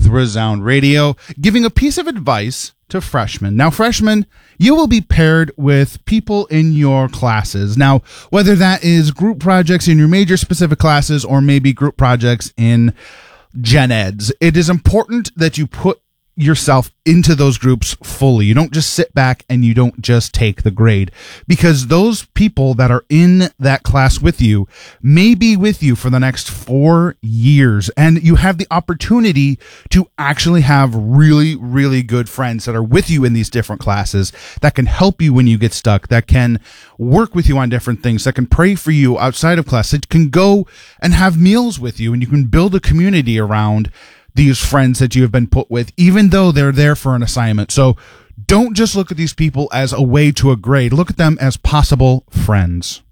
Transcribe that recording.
Resound Radio, giving a piece of advice to freshmen. Now, freshmen, you will be paired with people in your classes. Now, whether that is group projects in your major specific classes or maybe group projects in gen eds, it is important that you put yourself into those groups fully. You don't just sit back and you don't just take the grade, because those people that are in that class with you may be with you for the next 4 years, and you have the opportunity to actually have really, really good friends that are with you in these different classes, that can help you when you get stuck, that can work with you on different things, that can pray for you outside of class, that can go and have meals with you, and you can build a community around these friends that you have been put with, even though they're there for an assignment. So don't just look at these people as a way to a grade. Look at them as possible friends.